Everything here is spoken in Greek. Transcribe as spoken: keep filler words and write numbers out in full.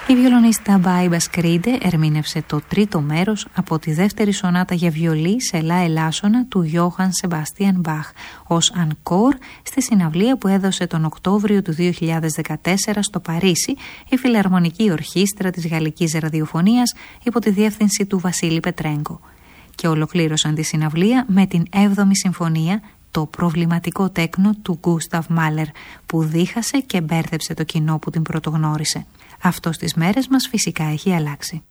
Η βιολονίστα Μπάιμπα Σκρίντε ερμήνευσε το τρίτο μέρος από τη δεύτερη σονάτα για βιολί σε λα ελάσσονα του Γιώχαν Σεμπάστιαν Μπαχ ως ανκόρ στη συναυλία που έδωσε τον Οκτώβριο του δύο χιλιάδες δεκατέσσερα στο Παρίσι η Φιλαρμονική Ορχήστρα της Γαλλικής Ραδιοφωνίας υπό τη διεύθυνση του Βασίλη Πετρέγκο. Και ολοκλήρωσαν τη συναυλία με την έβδομη συμφωνία, το προβληματικό τέκνο του Γκούσταβ Μάλερ, που δίχασε και μπέρδεψε το κοινό που την πρωτογνώρισε. Αυτό στις μέρες μας φυσικά έχει αλλάξει.